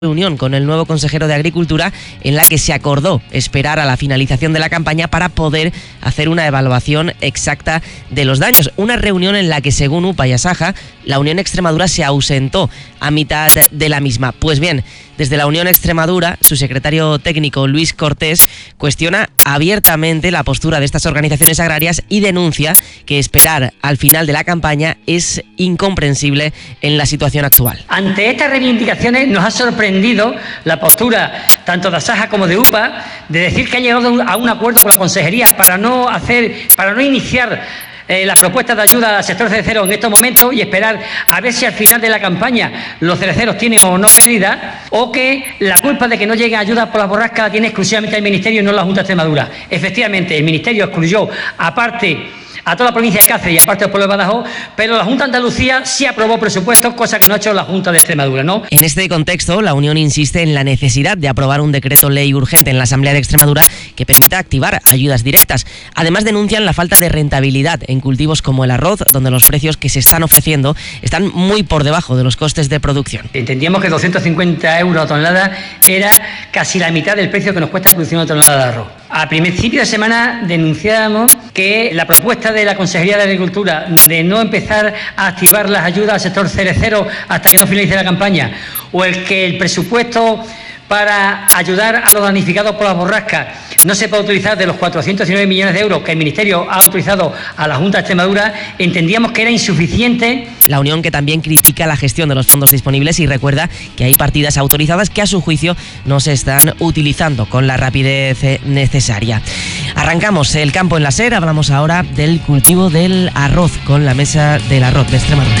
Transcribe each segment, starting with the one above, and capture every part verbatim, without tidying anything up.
reunión con el nuevo consejero de Agricultura en la que se acordó esperar a la finalización de la campaña para poder hacer una evaluación exacta de los daños. Una reunión en la que, según UPA y Asaja, la Unión Extremadura se ausentó a mitad de la misma. Pues bien, desde la Unión Extremadura, su secretario técnico Luis Cortés cuestiona abiertamente la postura de estas organizaciones agrarias y denuncia que esperar al final de la campaña es incomprensible en la situación actual. Ante estas reivindicaciones nos ha sorprendido la postura tanto de Asaja como de UPA de decir que ha llegado a un acuerdo con la consejería para no hacer, para no iniciar Eh, las propuestas de ayuda al sector cervecero en estos momentos y esperar a ver si al final de la campaña los cerveceros tienen o no pérdida, o que la culpa de que no llegue ayuda por la borrasca la tiene exclusivamente el Ministerio y no la Junta de Extremadura. Efectivamente, el Ministerio excluyó aparte a toda la provincia de Cáceres y aparte del pueblo de Badajoz, pero la Junta de Andalucía sí aprobó presupuestos, cosa que no ha hecho la Junta de Extremadura, ¿no? En este contexto, la Unión insiste en la necesidad de aprobar un decreto ley urgente en la Asamblea de Extremadura que permita activar ayudas directas. Además, denuncian la falta de rentabilidad en cultivos como el arroz, donde los precios que se están ofreciendo están muy por debajo de los costes de producción. Entendíamos que doscientos cincuenta euros a tonelada era casi la mitad del precio que nos cuesta producir una tonelada de arroz. A principio de semana denunciábamos que la propuesta de la Consejería de Agricultura de no empezar a activar las ayudas al sector cervecero hasta que no finalice la campaña, o el que el presupuesto para ayudar a los damnificados por las borrascas no se puede utilizar de los cuatrocientos diecinueve millones de euros que el Ministerio ha autorizado a la Junta de Extremadura, entendíamos que era insuficiente. La Unión, que también critica la gestión de los fondos disponibles y recuerda que hay partidas autorizadas que a su juicio no se están utilizando con la rapidez necesaria. Arrancamos el campo en la SER, hablamos ahora del cultivo del arroz con la Mesa del Arroz de Extremadura.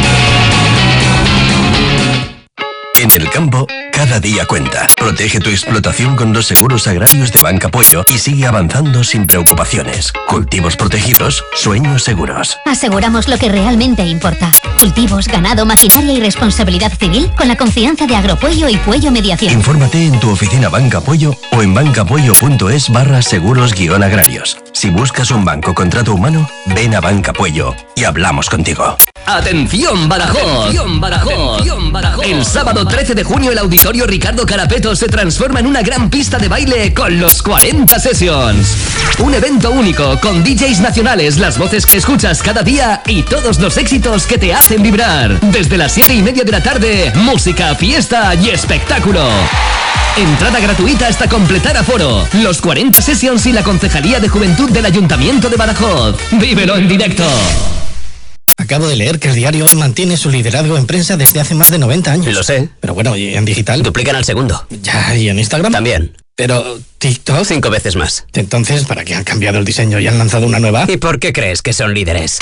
En el campo, cada día cuenta. Protege tu explotación con los seguros agrarios de Banca Apoyo y sigue avanzando sin preocupaciones. Cultivos protegidos, sueños seguros. Aseguramos lo que realmente importa. Cultivos, ganado, maquinaria y responsabilidad civil con la confianza de Agropuello y Puello Mediación. Infórmate en tu oficina Banca Apoyo o en bancapoyo.es barra seguros guión agrarios. Si buscas un banco contrato humano, ven a Banca Apoyo y hablamos contigo. ¡Atención, Badajoz! ¡Atención, Badajoz! ¡Atención, Badajoz! El sábado trece de junio el Auditorio Ricardo Carapeto se transforma en una gran pista de baile con los cuarenta Sessions. Un evento único con D Js nacionales, las voces que escuchas cada día y todos los éxitos que te hacen vibrar. Desde las siete y media de la tarde, música, fiesta y espectáculo. Entrada gratuita hasta completar aforo. Los cuarenta Sessions y la Concejalía de Juventud del Ayuntamiento de Badajoz. ¡Vívelo en directo! Acabo de leer que el diario Hoy mantiene su liderazgo en prensa desde hace más de noventa años. Lo sé. Pero bueno, ¿y en digital? Duplican al segundo. Ya, ¿y en Instagram? También. Pero TikTok... Cinco veces más. Entonces, ¿para qué han cambiado el diseño y han lanzado una nueva? ¿Y por qué crees que son líderes?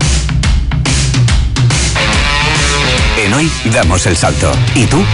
En Hoy damos el salto. ¿Y tú?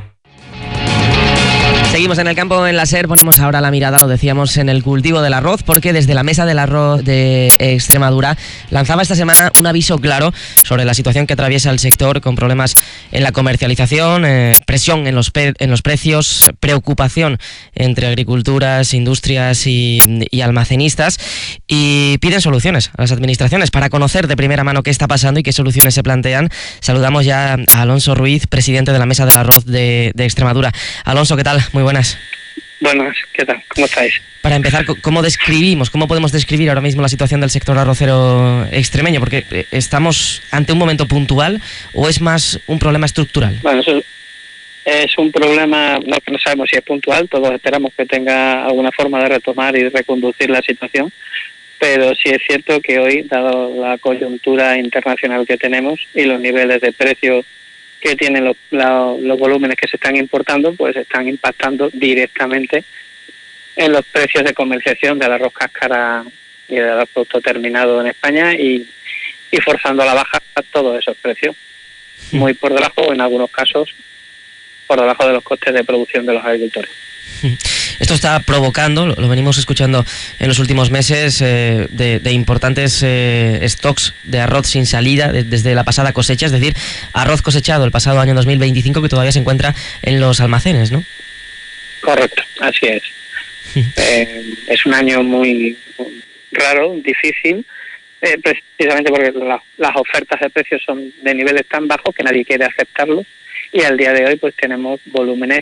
Seguimos en el campo en la SER, ponemos ahora la mirada, lo decíamos, en el cultivo del arroz, porque desde la Mesa del Arroz de Extremadura lanzaba esta semana un aviso claro sobre la situación que atraviesa el sector, con problemas en la comercialización, eh, presión en los, pe- en los precios, preocupación entre agriculturas, industrias y, y almacenistas, y piden soluciones a las administraciones. Para conocer de primera mano qué está pasando y qué soluciones se plantean, saludamos ya a Alonso Ruiz, presidente de la Mesa del Arroz de, de Extremadura. Alonso, ¿qué tal? Muy buenas. Buenas, ¿qué tal? ¿Cómo estáis? Para empezar, ¿cómo describimos, cómo podemos describir ahora mismo la situación del sector arrocero extremeño? Porque ¿estamos ante un momento puntual o es más un problema estructural? Bueno, eso es un problema, no, que no sabemos si es puntual, todos esperamos que tenga alguna forma de retomar y reconducir la situación, pero sí es cierto que hoy, dado la coyuntura internacional que tenemos y los niveles de precios que tienen los, la, los volúmenes que se están importando, pues están impactando directamente en los precios de comercialización del arroz cáscara y del arroz producto terminado en España y, y forzando a la baja todos esos precios, muy por debajo, en algunos casos, por debajo de los costes de producción de los agricultores. Esto está provocando, lo venimos escuchando en los últimos meses, eh, de, de importantes eh, stocks de arroz sin salida de, desde la pasada cosecha, es decir, arroz cosechado el pasado año dos mil veinticinco que todavía se encuentra en los almacenes, ¿no? Correcto, así es. eh, es un año muy raro, difícil, eh, precisamente porque la, las ofertas de precios son de niveles tan bajos que nadie quiere aceptarlos y al día de hoy pues tenemos volúmenes